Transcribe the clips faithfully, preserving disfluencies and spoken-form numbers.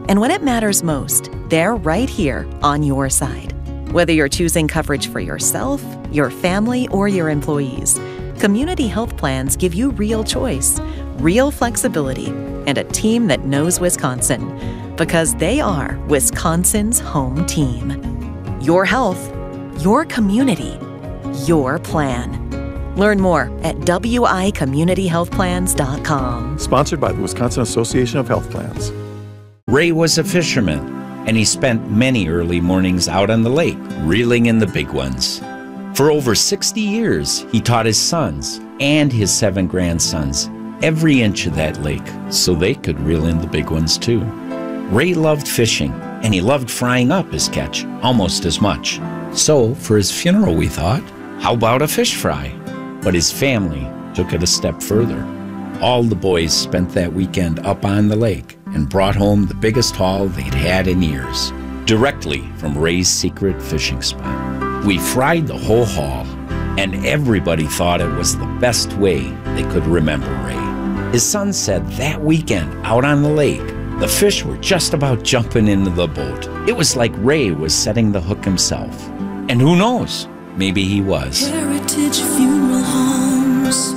And when it matters most, they're right here on your side. Whether you're choosing coverage for yourself, your family, or your employees, Community Health Plans give you real choice, real flexibility, and a team that knows Wisconsin, because they are Wisconsin's home team. Your health, your community, your plan. Learn more at W I community health plans dot com. Sponsored by the Wisconsin Association of Health Plans. Ray was a fisherman, and he spent many early mornings out on the lake, reeling in the big ones. For over sixty years, he taught his sons and his seven grandsons every inch of that lake so they could reel in the big ones too. Ray loved fishing, and he loved frying up his catch almost as much. So, for his funeral, we thought, how about a fish fry? But his family took it a step further. All the boys spent that weekend up on the lake and brought home the biggest haul they'd had in years, directly from Ray's secret fishing spot. We fried the whole haul, and everybody thought it was the best way they could remember Ray. His son said that weekend out on the lake, the fish were just about jumping into the boat. It was like Ray was setting the hook himself. And who knows? Maybe he was. Heritage Funeral Homes,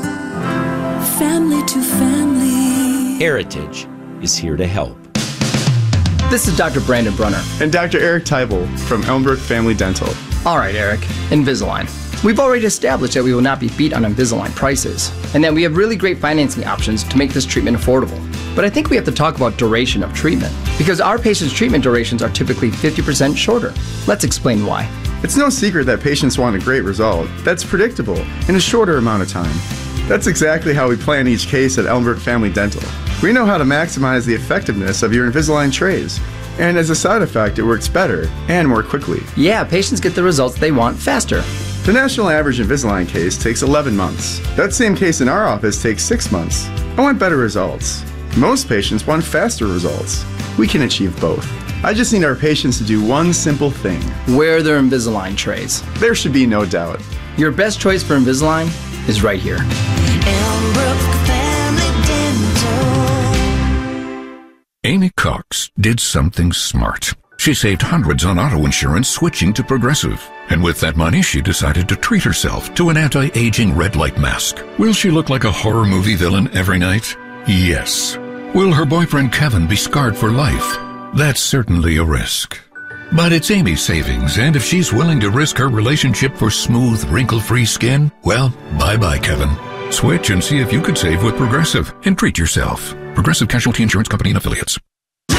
family to family. Heritage is here to help. This is Doctor Brandon Brunner. And Doctor Eric Teibel from Elmbrook Family Dental. All right, Eric, Invisalign. We've already established that we will not be beat on Invisalign prices, and that we have really great financing options to make this treatment affordable. But I think we have to talk about duration of treatment, because our patients' treatment durations are typically fifty percent shorter. Let's explain why. It's no secret that patients want a great result that's predictable in a shorter amount of time. That's exactly how we plan each case at Elmbrook Family Dental. We know how to maximize the effectiveness of your Invisalign trays. And as a side effect, it works better and more quickly. Yeah, patients get the results they want faster. The national average Invisalign case takes eleven months. That same case in our office takes six months. I want better results. Most patients want faster results. We can achieve both. I just need our patients to do one simple thing. Wear their Invisalign trays. There should be no doubt. Your best choice for Invisalign is right here. Elmbrook Family Dental. Amy Cox did something smart. She saved hundreds on auto insurance switching to Progressive. And with that money, she decided to treat herself to an anti-aging red light mask. Will she look like a horror movie villain every night? Yes. Will her boyfriend Kevin be scarred for life? That's certainly a risk. But it's Amy's savings, and if she's willing to risk her relationship for smooth, wrinkle-free skin, well, bye-bye, Kevin. Switch and see if you could save with Progressive and treat yourself. Progressive Casualty Insurance Company and Affiliates.